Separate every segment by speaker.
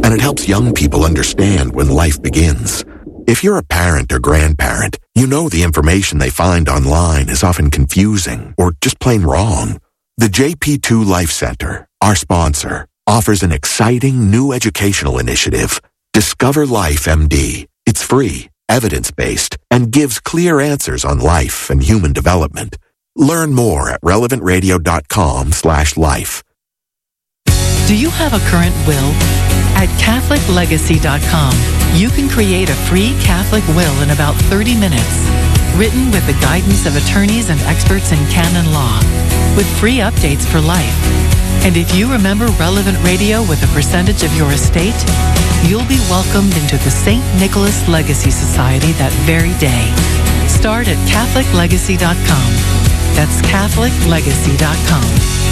Speaker 1: and it helps young people understand when life begins. If you're a parent or grandparent, you know the information they find online is often confusing or just plain wrong. The JP2 Life Center, our sponsor, offers an exciting new educational initiative, Discover Life MD. It's free, evidence-based, and gives clear answers on life and human development. Learn more at relevantradio.com/life.
Speaker 2: Do you have a current will? At CatholicLegacy.com, you can create a free Catholic will in about 30 minutes, written with the guidance of attorneys and experts in canon law, with free updates for life. And if you remember Relevant Radio with a percentage of your estate, you'll be welcomed into the St. Nicholas Legacy Society that very day. Start at CatholicLegacy.com. That's CatholicLegacy.com.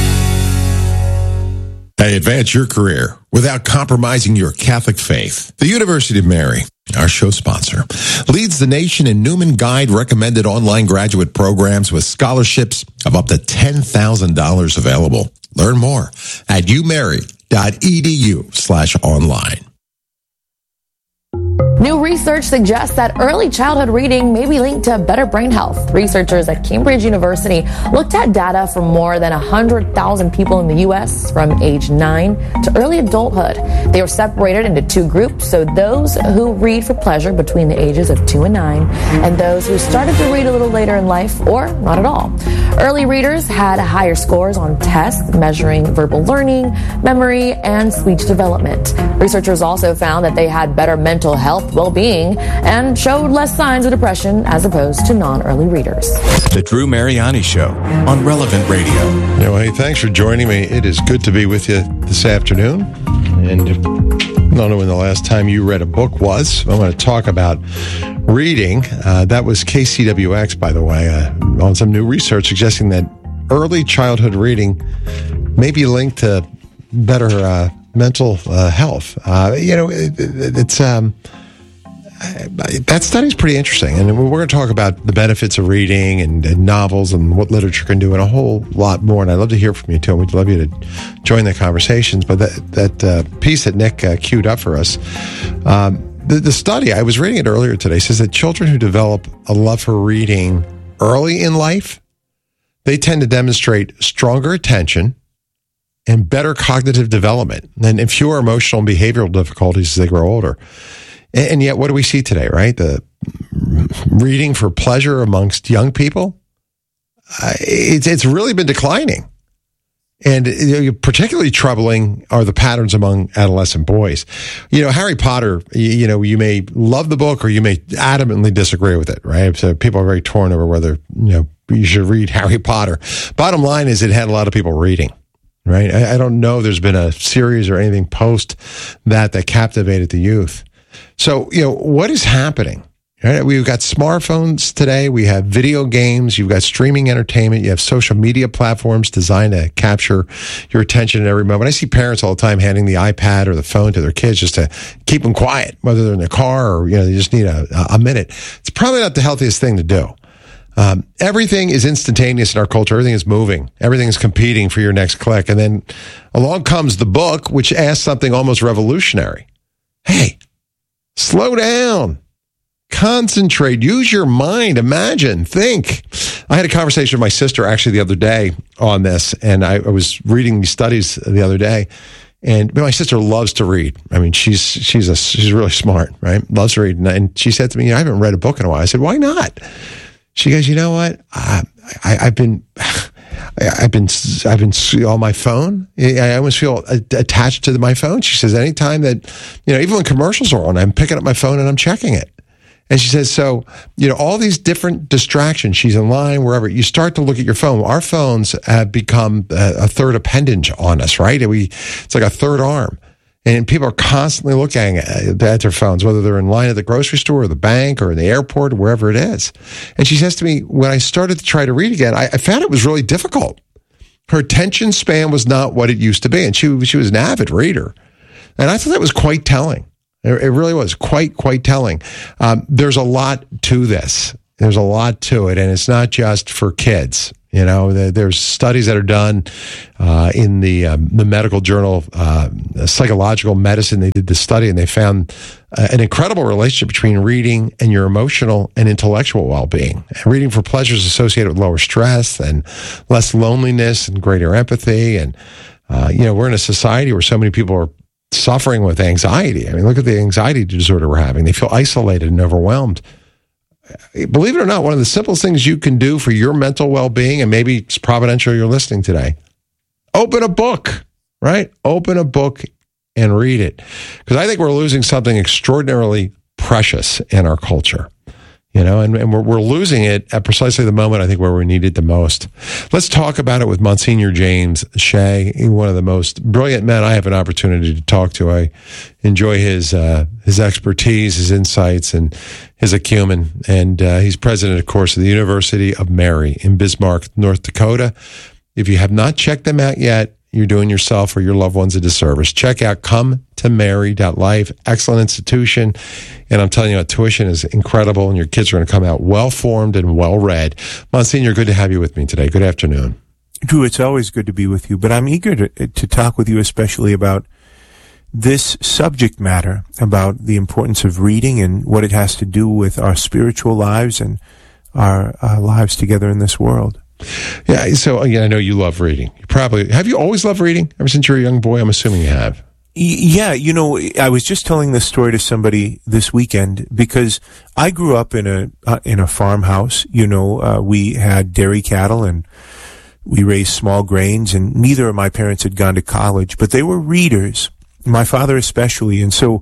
Speaker 3: Hey, advance your career without compromising your Catholic faith. The University of Mary, our show sponsor, leads the nation in Newman Guide recommended online graduate programs with scholarships of up to $10,000 available. Learn more at umary.edu/online.
Speaker 4: New research suggests that early childhood reading may be linked to better brain health. Researchers at Cambridge University looked at data from more than 100,000 people in the U.S. from age 9 to early adulthood. They were separated into two groups, so those who read for pleasure between the ages of 2 and 9, and those who started to read a little later in life or not at all. Early readers had higher scores on tests measuring verbal learning, memory, and speech development. Researchers also found that they had better mental health, well-being, and showed less signs of depression as opposed to non-early readers.
Speaker 5: The Drew Mariani Show on Relevant Radio.
Speaker 6: Hey, thanks for joining me. It is good to be with you this afternoon. And I don't know when the last time you read a book was. I'm going to talk about reading. That was KCWX, by the way, on some new research suggesting that early childhood reading may be linked to better mental health. That study's pretty interesting, and we're going to talk about the benefits of reading and novels and what literature can do and a whole lot more. And I'd love to hear from you too. We'd love you to join the conversations. But that piece that Nick queued up for us, the study, I was reading it earlier today, says that children who develop a love for reading early in life, they tend to demonstrate stronger attention and better cognitive development and fewer emotional and behavioral difficulties as they grow older. And yet, what do we see today, right? The reading for pleasure amongst young people, it's really been declining. And particularly troubling are the patterns among adolescent boys. Harry Potter, you may love the book or you may adamantly disagree with it, right? So people are very torn over whether, you should read Harry Potter. Bottom line is it had a lot of people reading. Right? I don't know there's been a series or anything post that captivated the youth. So, what is happening? Right? We've got smartphones today. We have video games. You've got streaming entertainment. You have social media platforms designed to capture your attention at every moment. I see parents all the time handing the iPad or the phone to their kids just to keep them quiet, whether they're in their car or, they just need a minute. It's probably not the healthiest thing to do. Everything is instantaneous in our culture. Everything is moving. Everything is competing for your next click. And then along comes the book, which asks something almost revolutionary. Hey, slow down. Concentrate. Use your mind. Imagine. Think. I had a conversation with my sister actually the other day on this, and I was reading these studies the other day. And my sister loves to read. I mean, she's really smart, right? Loves to read. And she said to me, I haven't read a book in a while. I said, why not? She goes, you know what? I've been on my phone. I almost feel attached to my phone. She says, anytime that, even when commercials are on, I'm picking up my phone and I'm checking it. And she says, so, all these different distractions, she's in line, wherever, you start to look at your phone. Our phones have become a third appendage on us, right? It's like a third arm. And people are constantly looking at their phones, whether they're in line at the grocery store or the bank or in the airport or wherever it is. And she says to me, when I started to try to read again, I found it was really difficult. Her attention span was not what it used to be. And she was an avid reader. And I thought that was quite telling. It really was quite telling. There's a lot to this. There's a lot to it. And it's not just for kids. You know, there's studies that are done in the medical journal, Psychological Medicine. They did this study and they found an incredible relationship between reading and your emotional and intellectual well-being. And reading for pleasure is associated with lower stress and less loneliness and greater empathy. And, we're in a society where so many people are suffering with anxiety. I mean, look at the anxiety disorder we're having. They feel isolated and overwhelmed. Believe it or not, one of the simplest things you can do for your mental well-being, and maybe it's providential you're listening today, open a book, right? Open a book and read it. Because I think we're losing something extraordinarily precious in our culture. And we're losing it at precisely the moment, I think, where we need it the most. Let's talk about it with Monsignor James Shea, one of the most brilliant men I have an opportunity to talk to. I enjoy his expertise, his insights, and his acumen. And he's president, of course, of the University of Mary in Bismarck, North Dakota. If you have not checked them out yet, you're doing yourself or your loved ones a disservice. Check out cometomary.life. Excellent institution. And I'm telling you, tuition is incredible, and your kids are going to come out well-formed and well-read. Monsignor, good to have you with me today. Good afternoon.
Speaker 7: Drew, it's always good to be with you, but I'm eager to talk with you especially about this subject matter, about the importance of reading and what it has to do with our spiritual lives and our lives together in this world.
Speaker 6: Yeah, so again, I know you love reading. Have you always loved reading ever since you were a young boy? I'm assuming you have.
Speaker 7: Yeah, I was just telling this story to somebody this weekend because I grew up in a farmhouse. We had dairy cattle and we raised small grains, and neither of my parents had gone to college, but they were readers. My father especially, and so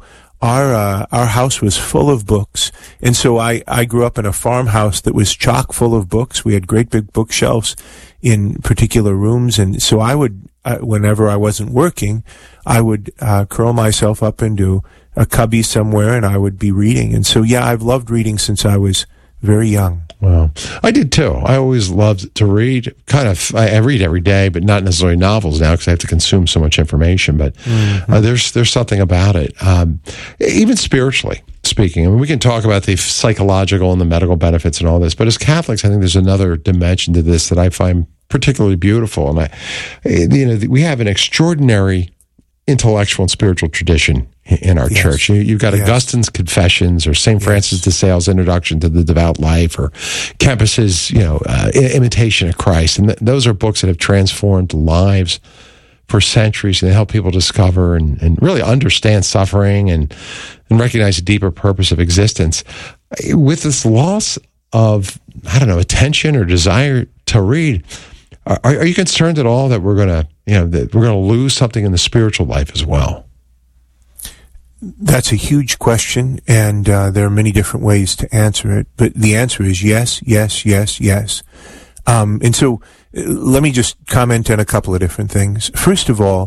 Speaker 7: our house was full of books. And so I grew up in a farmhouse that was chock full of books. We had great big bookshelves in particular rooms. And so I would, whenever I wasn't working, I would curl myself up into a cubby somewhere and I would be reading. And so, yeah, I've loved reading since I was very young.
Speaker 6: Well, I did too. I always loved to read. I read every day, but not necessarily novels now because I have to consume so much information. But there's something about it, even spiritually speaking. I mean, we can talk about the psychological and the medical benefits and all this, but as Catholics, I think there's another dimension to this that I find particularly beautiful. And we have an extraordinary intellectual and spiritual tradition in our church. You've got Augustine's Confessions, or St. Francis de Sales' Introduction to the Devout Life, or Kempis's, Imitation of Christ. And those are books that have transformed lives for centuries, and they help people discover and really understand suffering and recognize a deeper purpose of existence. With this loss of, attention or desire to read, are you concerned at all that we're going to lose something in the spiritual life as well?
Speaker 7: That's a huge question, and there are many different ways to answer it. But the answer is yes, yes, yes, yes. And so let me just comment on a couple of different things. First of all,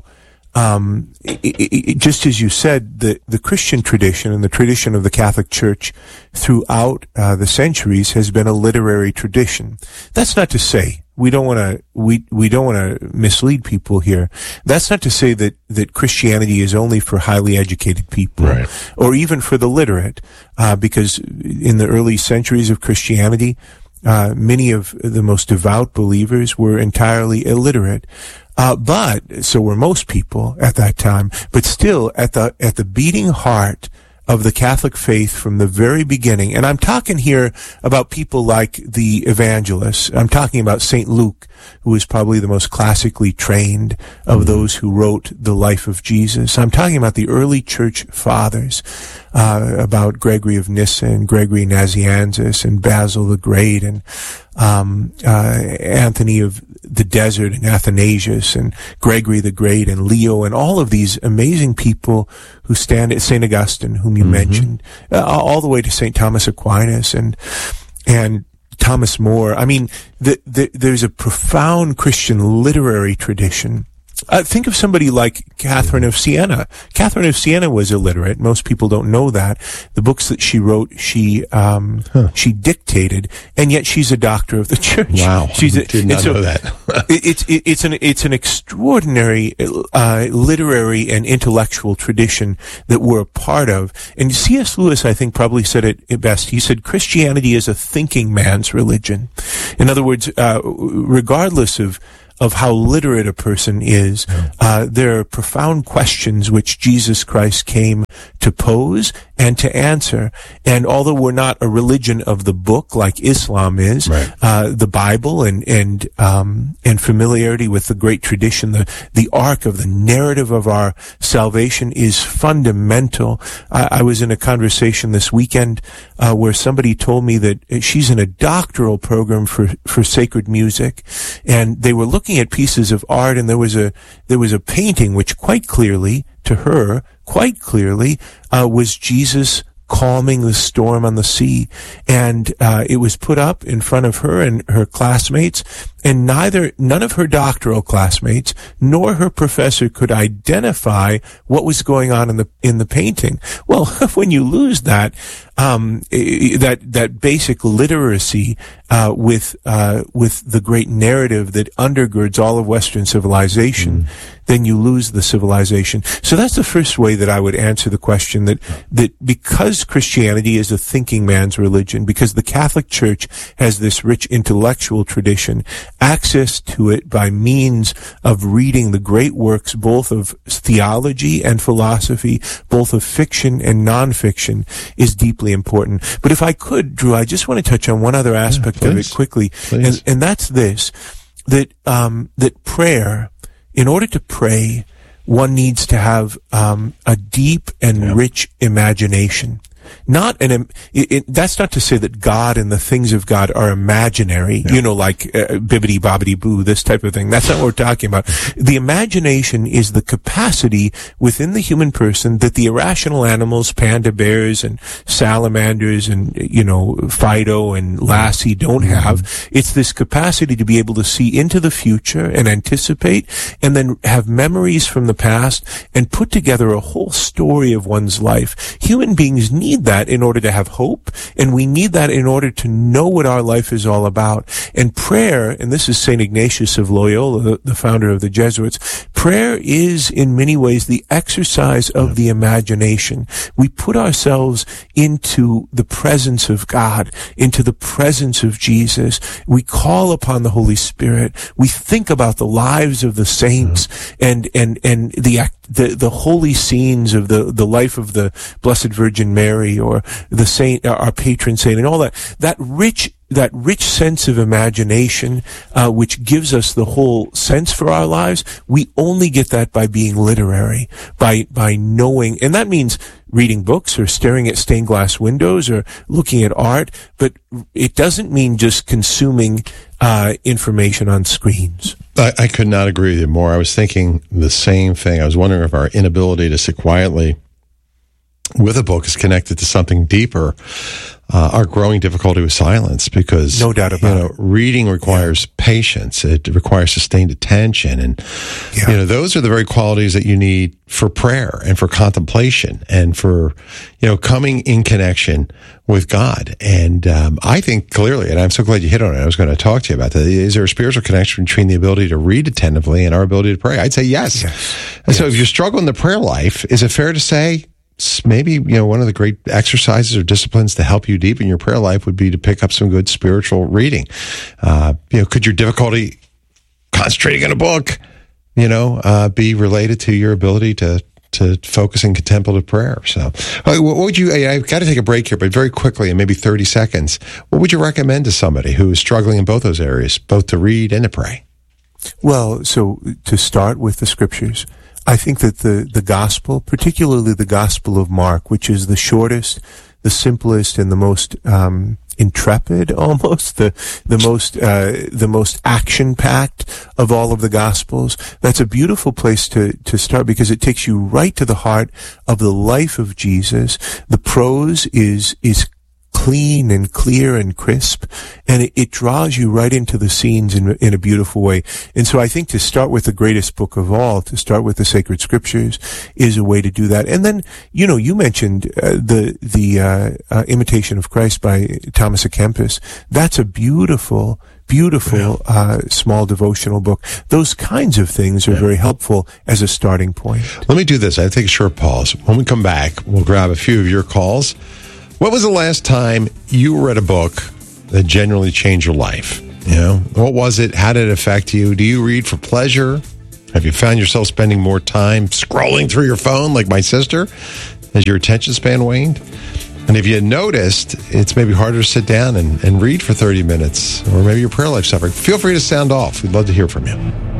Speaker 7: just as you said, the Christian tradition and the tradition of the Catholic Church throughout the centuries has been a literary tradition. That's not to say we don't want to mislead people here. That's not to say that Christianity is only for highly educated people, right, or even for the literate, because in the early centuries of Christianity, many of the most devout believers were entirely illiterate. But so were most people at that time, but still at the beating heart of the Catholic faith from the very beginning. And I'm talking here about people like the evangelists. I'm talking about St. Luke, who is probably the most classically trained of those who wrote the life of Jesus. I'm talking about the early church fathers, about Gregory of Nyssa and Gregory Nazianzus and Basil the Great and Anthony of the Desert and Athanasius and Gregory the Great and Leo and all of these amazing people who stand at St. Augustine, whom you mentioned, all the way to St. Thomas Aquinas and Thomas More. I mean, there's a profound Christian literary tradition Think of somebody like Catherine of Siena. Catherine of Siena was illiterate. Most people don't know that. The books that she wrote, she dictated, and yet she's a doctor of the church.
Speaker 6: Wow, did not know that.
Speaker 7: It's an extraordinary literary and intellectual tradition that we're a part of. And C.S. Lewis, I think, probably said it best. He said, Christianity is a thinking man's religion. In other words, regardless of how literate a person is, there are profound questions which Jesus Christ came to pose and to answer. And although we're not a religion of the book like Islam is, the Bible and familiarity with the great tradition, the arc of the narrative of our salvation is fundamental. I was in a conversation this weekend where somebody told me that she's in a doctoral program for sacred music, and they were looking at pieces of art, and there was a painting which quite clearly was Jesus calming the storm on the sea, and it was put up in front of her and her classmates, and none of her doctoral classmates nor her professor could identify what was going on in the painting. Well, when you lose that basic literacy with the great narrative that undergirds all of Western civilization, then you lose the civilization. So that's the first way that I would answer the question, that because Christianity is a thinking man's religion, because the Catholic Church has this rich intellectual tradition, access to it by means of reading the great works both of theology and philosophy, both of fiction and nonfiction, is deeply important. But if I could, Drew, I just want to touch on one other aspect of it quickly, and that's this, that prayer, in order to pray, one needs to have a deep and rich imagination. That's not to say that God and the things of God are imaginary, like bibbidi bobbidi boo, this type of thing. That's not what we're talking about. The imagination is the capacity within the human person that the irrational animals, panda bears and salamanders and, Fido and Lassie don't have. It's this capacity to be able to see into the future and anticipate, and then have memories from the past and put together a whole story of one's life. Human beings need that in order to have hope, and we need that in order to know what our life is all about. And prayer, and this is St. Ignatius of Loyola, the founder of the Jesuits, prayer is in many ways the exercise of the imagination. We put ourselves into the presence of God, into the presence of Jesus. We call upon the Holy Spirit. We think about the lives of the saints and the holy scenes of the life of the Blessed Virgin Mary, or the saint, our patron saint, and all that rich sense of imagination, which gives us the whole sense for our lives. We only get that by being literary, by knowing, and that means reading books or staring at stained glass windows or looking at art, but it doesn't mean just consuming information on screens.
Speaker 6: I could not agree with you more. I was thinking the same thing. I was wondering if our inability to sit quietly with a book is connected to something deeper, our growing difficulty with silence, because
Speaker 7: no doubt about it.
Speaker 6: Reading requires patience. It requires sustained attention, and those are the very qualities that you need for prayer and for contemplation and for coming in connection with God. And I think clearly, and I'm so glad you hit on it, I was going to talk to you about that. Is there a spiritual connection between the ability to read attentively and our ability to pray? I'd say yes. And so if you struggle in the prayer life, is it fair to say maybe one of the great exercises or disciplines to help you deepen your prayer life would be to pick up some good spiritual reading? Could your difficulty concentrating on a book be related to your ability to focus in contemplative prayer? So what would you, I've got to take a break here, but very quickly, in maybe 30 seconds, what would you recommend to somebody who is struggling in both those areas, both to read and to pray?
Speaker 7: Well, so to start with the scriptures, I think that the gospel, particularly the Gospel of Mark, which is the shortest, the simplest, and the most intrepid, almost the most action-packed of all of the Gospels. That's a beautiful place to start, because it takes you right to the heart of the life of Jesus. The prose is clean and clear and crisp, and it draws you right into the scenes in a beautiful way. And so I think to start with the greatest book of all, to start with the sacred scriptures, is a way to do that. And then, you mentioned the Imitation of Christ by Thomas à Kempis. That's a beautiful small devotional book. Those kinds of things are very helpful as a starting point.
Speaker 6: Let me do this. I take a short pause. When we come back, we'll grab a few of your calls. When was the last time you read a book that genuinely changed your life? What was it? How did it affect you? Do you read for pleasure? Have you found yourself spending more time scrolling through your phone like my sister as your attention span waned? And if you noticed, it's maybe harder to sit down and read for 30 minutes, or maybe your prayer life suffering. Feel free to sound off. We'd love to hear from you.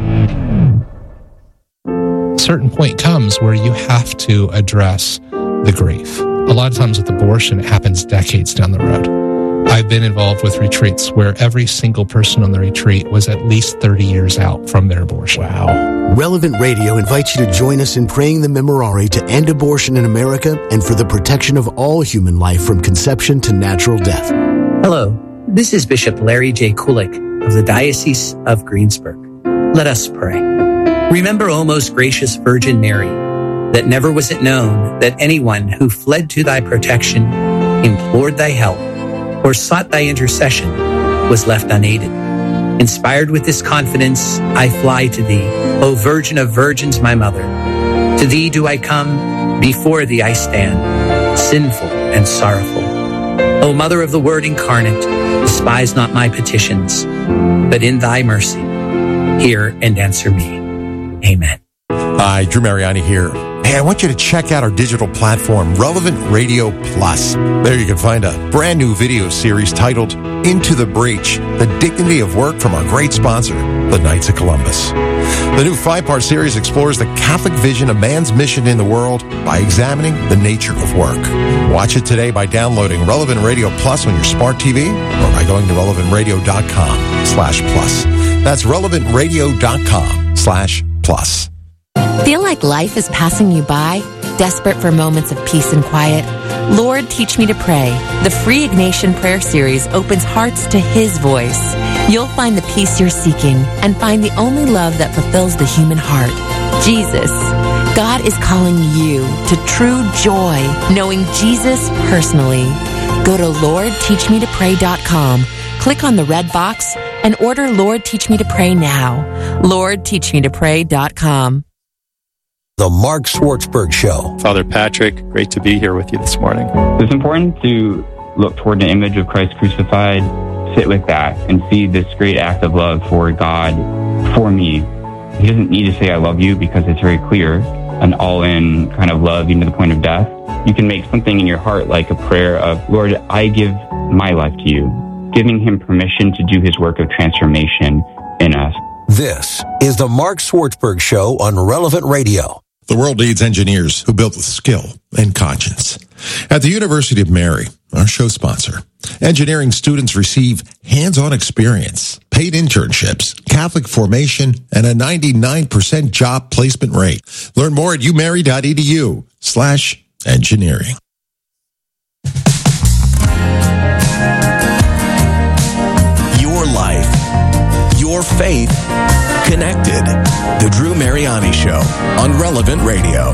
Speaker 8: A certain point comes where you have to address the grief. A lot of times with abortion, it happens decades down the road. I've been involved with retreats where every single person on the retreat was at least 30 years out from their abortion.
Speaker 6: Wow.
Speaker 9: Relevant Radio invites you to join us in praying the Memorare to end abortion in America and for the protection of all human life from conception to natural death.
Speaker 10: Hello, this is Bishop Larry J. Kulik of the Diocese of Greensburg. Let us pray. Remember, O most gracious Virgin Mary, that never was it known that anyone who fled to thy protection, implored thy help, or sought thy intercession was left unaided. Inspired with this confidence, I fly to thee, O Virgin of Virgins, my mother. To thee do I come, before thee I stand, sinful and sorrowful. O Mother of the Word incarnate, despise not my petitions, but in thy mercy, hear and answer me. Amen.
Speaker 3: Hi, Drew Mariani here. Hey, I want you to check out our digital platform, Relevant Radio Plus. There you can find a brand new video series titled Into the Breach, the Dignity of Work from our great sponsor, the Knights of Columbus. The new 5-part series explores the Catholic vision of man's mission in the world by examining the nature of work. Watch it today by downloading Relevant Radio Plus on your smart TV or by going to relevantradio.com/plus. That's relevantradio.com/plus.
Speaker 11: Feel like life is passing you by? Desperate for moments of peace and quiet? Lord, Teach Me to Pray. The free Ignatian prayer series opens hearts to His voice. You'll find the peace you're seeking and find the only love that fulfills the human heart, Jesus. God is calling you to true joy, knowing Jesus personally. Go to LordTeachMeToPray.com, click on the red box, and order Lord, Teach Me to Pray now. LordTeachMeToPray.com.
Speaker 9: The Mark Schwartzberg Show.
Speaker 12: Father Patrick, great to be here with you this morning.
Speaker 13: It's important to look toward the image of Christ crucified, sit with that, and see this great act of love for God, for me. He doesn't need to say, I love you, because it's very clear, an all-in kind of love, even to the point of death. You can make something in your heart like a prayer of, Lord, I give my life to you, giving Him permission to do His work of transformation in us.
Speaker 9: This is the Mark Schwartzberg Show on Relevant Radio.
Speaker 3: The world needs engineers who build with skill and conscience. At the University of Mary, our show sponsor, engineering students receive hands-on experience, paid internships, Catholic formation, and a 99% job placement rate. Learn more at umary.edu/engineering.
Speaker 5: Your life, your faith, connected. The Drew Mariani Show on Relevant Radio.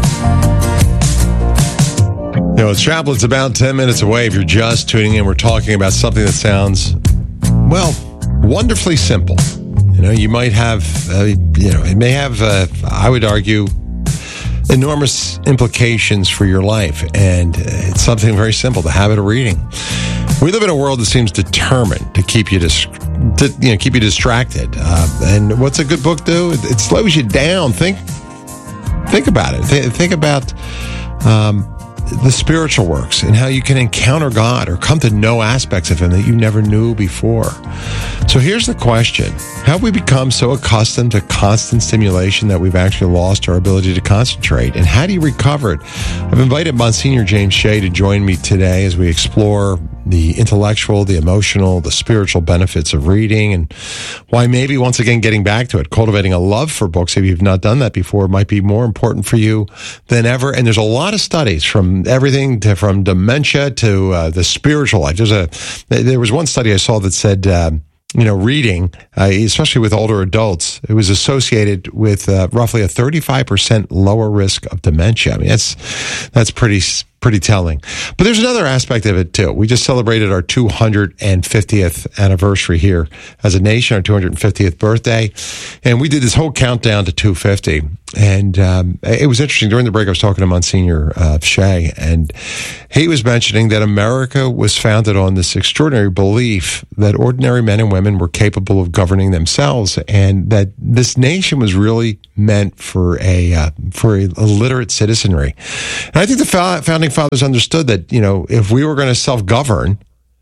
Speaker 6: It's Chaplin's about 10 minutes away. If you're just tuning in, we're talking about something that sounds, well, wonderfully simple. You might have, it may have, I would argue, enormous implications for your life. And it's something very simple, the habit of reading. We live in a world that seems determined to keep you keep you distracted. And what's a good book do? It slows you down. Think about it. Think about the spiritual works and how you can encounter God or come to know aspects of Him that you never knew before. So here's the question. Have we become so accustomed to constant stimulation that we've actually lost our ability to concentrate? And how do you recover it? I've invited Monsignor James Shea to join me today as we explore the intellectual, the emotional, the spiritual benefits of reading, and why maybe, once again, getting back to it, cultivating a love for books, if you've not done that before, might be more important for you than ever. And there's a lot of studies from everything from dementia to the spiritual life. There was one study I saw that said, reading, especially with older adults, it was associated with roughly a 35% lower risk of dementia. I mean, that's pretty telling. But there's another aspect of it too. We just celebrated our 250th anniversary here as a nation, our 250th birthday, and we did this whole countdown to 250. And it was interesting. During the break, I was talking to Monsignor Shea, and he was mentioning that America was founded on this extraordinary belief that ordinary men and women were capable of governing themselves, and that this nation was really meant for a literate citizenry. And I think the founding fathers understood that, if we were going to self-govern,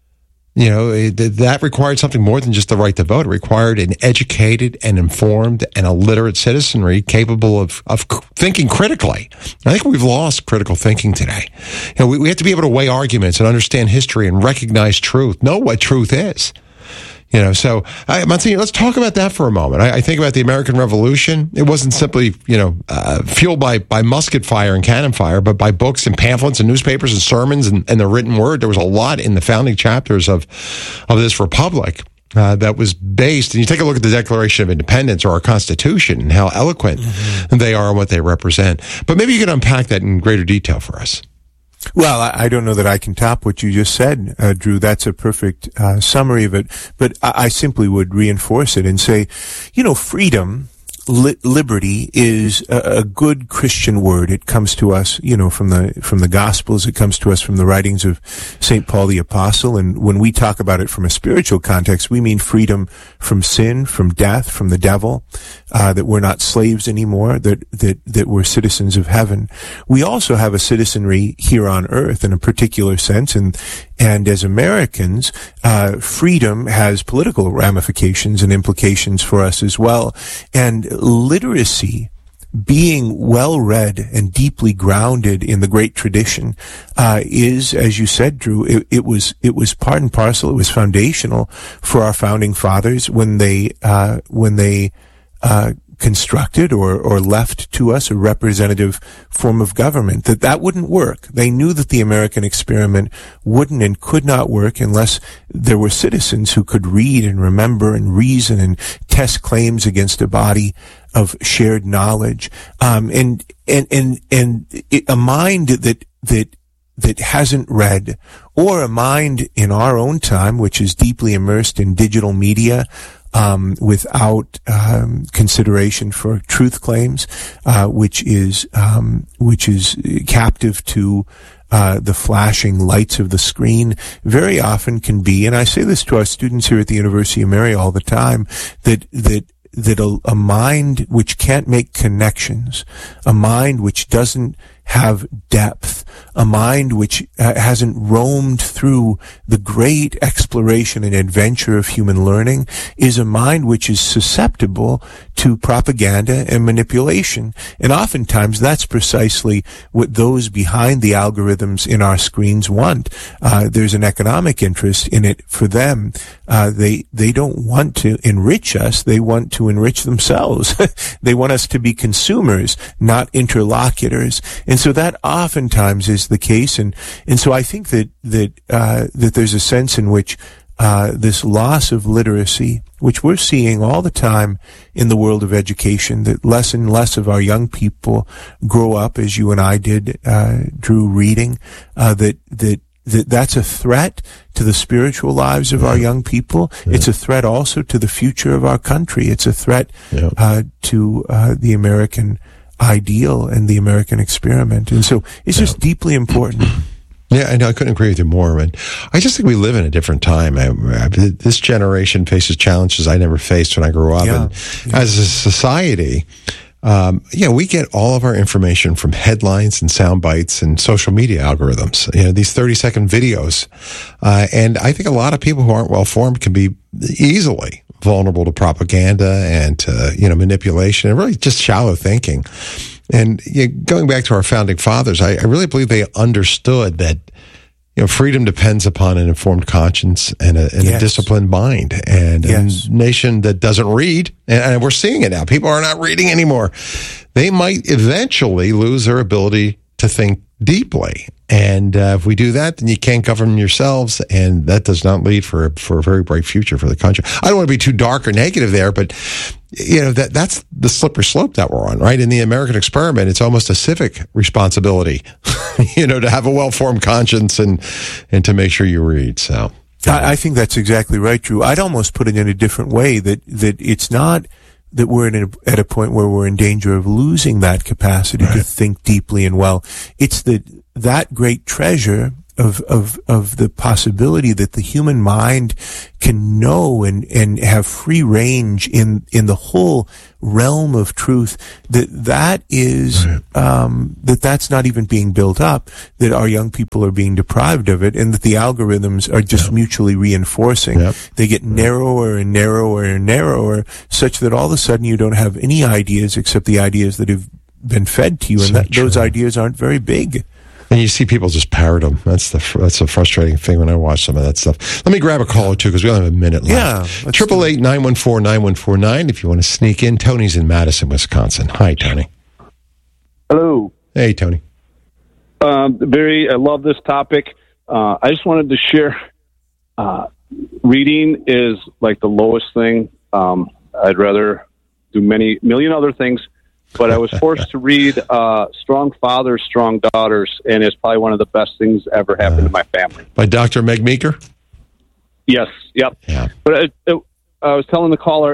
Speaker 6: that required something more than just the right to vote. It required an educated and informed and a literate citizenry capable of thinking critically. I think we've lost critical thinking today. We have to be able to weigh arguments and understand history and recognize truth, know what truth is. So, Monsignor, let's talk about that for a moment. I think about the American Revolution. It wasn't simply, fueled by musket fire and cannon fire, but by books and pamphlets and newspapers and sermons and the written word. There was a lot in the founding chapters of this republic that was based, and you take a look at the Declaration of Independence or our Constitution and how eloquent they are and what they represent. But maybe you can unpack that in greater detail for us.
Speaker 7: Well, I don't know that I can top what you just said, Drew. That's a perfect summary of it. But I simply would reinforce it and say, freedom, liberty is a good Christian word. It comes to us, from the Gospels. It comes to us from the writings of St. Paul the Apostle. And when we talk about it from a spiritual context, we mean freedom from sin, from death, from the devil, that we're not slaves anymore, that we're citizens of heaven. We also have a citizenry here on earth in a particular sense, and as Americans, freedom has political ramifications and implications for us as well. And literacy, being well-read and deeply grounded in the great tradition, is, as you said, Drew, it was part and parcel. It was foundational for our founding fathers when they constructed or left to us a representative form of government, that wouldn't work. They knew that the American experiment wouldn't and could not work unless there were citizens who could read and remember and reason and test claims against a body of shared knowledge. And a mind that hasn't read, or a mind in our own time, which is deeply immersed in digital media, without consideration for truth claims, which is captive to the flashing lights of the screen, very often can be, and I say this to our students here at the University of Mary all the time, that a mind which can't make connections, a mind which doesn't have depth, a mind which hasn't roamed through the great exploration and adventure of human learning, is a mind which is susceptible to propaganda and manipulation. And oftentimes that's precisely what those behind the algorithms in our screens want. There's an economic interest in it for them. They don't want to enrich us. They want to enrich themselves. They want us to be consumers, not interlocutors. And so that oftentimes is the case. And so I think that there's a sense in which this loss of literacy, which we're seeing all the time in the world of education, that less and less of our young people grow up, as you and I did, Drew, reading, that's a threat to the spiritual lives of our young people. Yeah. It's a threat also to the future of our country. It's a threat to the American ideal and the American experiment. And so it's just deeply important.
Speaker 6: Yeah, I know. I couldn't agree with you more. And I just think we live in a different time. This generation faces challenges I never faced when I grew up. And as a society, we get all of our information from headlines and sound bites and social media algorithms, these 30-second videos. And I think a lot of people who aren't well-formed can be easily vulnerable to propaganda and to, manipulation and really just shallow thinking. And going back to our founding fathers, I really believe they understood that, freedom depends upon an informed conscience and a disciplined mind. And a nation that doesn't read, and we're seeing it now, people are not reading anymore. They might eventually lose their ability to think deeply. And if we do that, then you can't govern yourselves, and that does not lead for a very bright future for the country. I don't want to be too dark or negative there, but that's the slippery slope that we're on, right? In the American experiment, it's almost a civic responsibility, to have a well-formed conscience and to make sure you read. So
Speaker 7: I think that's exactly right, Drew. I'd almost put it in a different way, that it's not that we're at a point where we're in danger of losing that capacity to think deeply and well. It's that great treasure of the possibility that the human mind can know and have free range in the whole realm of truth, that is that's not even being built up, that our young people are being deprived of it, and that the algorithms are just mutually reinforcing. They get narrower and narrower and narrower, such that all of a sudden you don't have any ideas except the ideas that have been fed to you, and those ideas aren't very big.
Speaker 6: And you see people just parrot them. That's a frustrating thing when I watch some of that stuff. Let me grab a call or two because we only have a minute left. 888-914-9149 if you want to sneak in. Tony's in Madison, Wisconsin. Hi, Tony.
Speaker 14: Hello.
Speaker 6: Hey, Tony.
Speaker 14: I love this topic. I just wanted to share. Reading is like the lowest thing. I'd rather do million other things. But I was forced to read Strong Fathers, Strong Daughters, and it's probably one of the best things ever happened to my family.
Speaker 6: By Dr. Meg Meeker?
Speaker 14: Yes, yep.
Speaker 6: Yeah.
Speaker 14: But I was telling the caller,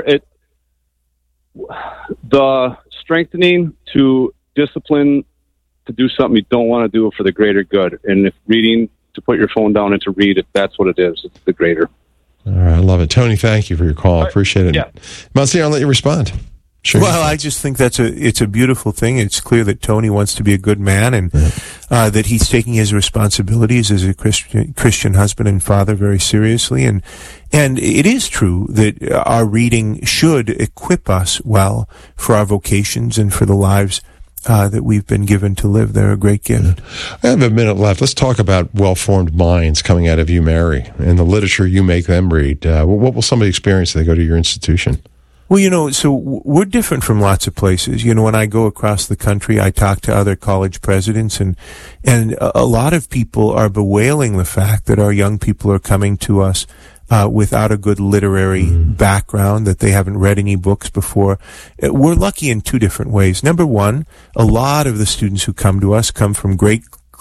Speaker 14: the strengthening to discipline to do something you don't want to do for the greater good. And if reading, to put your phone down and to read, if that's what it is, it's the greater.
Speaker 6: All right, I love it. Tony, thank you for your call. I appreciate it.
Speaker 14: Yeah.
Speaker 6: Monsignor, I'll let you respond.
Speaker 7: Sure. Well, I just think it's a beautiful thing. It's clear that Tony wants to be a good man, and that he's taking his responsibilities as a Christian husband and father very seriously. And it is true that our reading should equip us well for our vocations and for the lives that we've been given to live. They're a great gift.
Speaker 6: I have a minute left. Let's talk about well-formed minds coming out of you, Mary, and the literature you make them read. What will somebody experience if they go to your institution?
Speaker 7: Well, so we're different from lots of places. When I go across the country, I talk to other college presidents, and a lot of people are bewailing the fact that our young people are coming to us without a good literary background, that they haven't read any books before. We're lucky in two different ways. Number one, a lot of the students who come to us come from great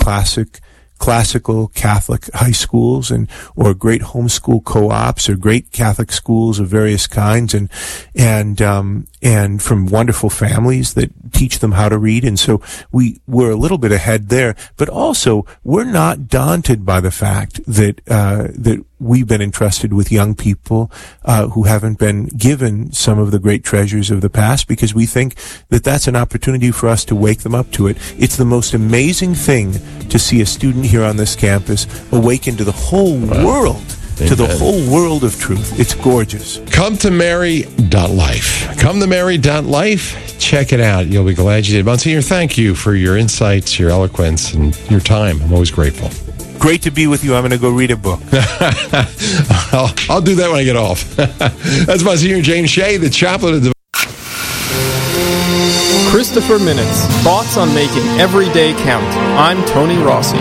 Speaker 7: classical Catholic high schools or great homeschool co-ops or great Catholic schools of various kinds, and from wonderful families that teach them how to read. And so we're a little bit ahead there, but also we're not daunted by the fact that we've been entrusted with young people who haven't been given some of the great treasures of the past, because we think that that's an opportunity for us to wake them up to it. It's the most amazing thing to see a student here on this campus awaken to the whole world, to the whole world of truth. It's gorgeous.
Speaker 6: Come to Mary.life. Come to Mary.life. Check it out. You'll be glad you did. Monsignor, thank you for your insights, your eloquence, and your time. I'm always grateful.
Speaker 7: Great to be with you. I'm going to go read a book.
Speaker 6: I'll do that when I get off. That's Monsignor James Shea, the chaplain of the
Speaker 15: Christopher Minutes. Thoughts on making every day count. I'm Tony Rossi.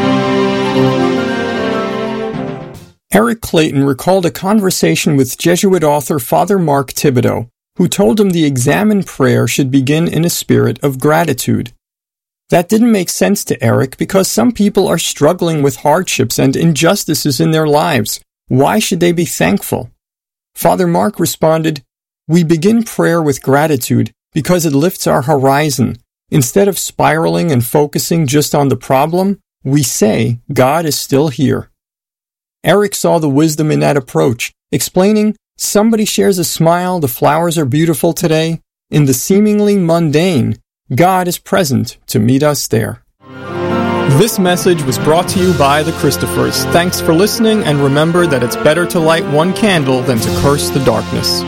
Speaker 15: Eric Clayton recalled a conversation with Jesuit author Father Mark Thibodeau, who told him the examen prayer should begin in a spirit of gratitude. That didn't make sense to Eric because some people are struggling with hardships and injustices in their lives. Why should they be thankful? Father Mark responded, "We begin prayer with gratitude because it lifts our horizon. Instead of spiraling and focusing just on the problem, we say, God is still here." Eric saw the wisdom in that approach, explaining, somebody shares a smile, the flowers are beautiful today. In the seemingly mundane, God is present to meet us there. This message was brought to you by the Christophers. Thanks for listening, and remember that it's better to light one candle than to curse the darkness.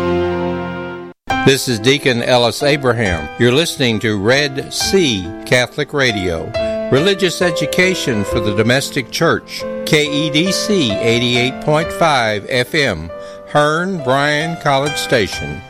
Speaker 16: This is Deacon Ellis Abraham. You're listening to Red Sea Catholic Radio, Religious education for the domestic church. KEDC 88.5 FM, Hearn, Bryan, College Station.